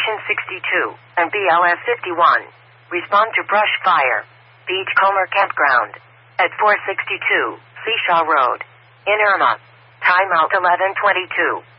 Station 62 and BLS 51. Respond to brush fire. Beachcomber Campground at 462 Seashaw Road in Irma. Timeout 11:22.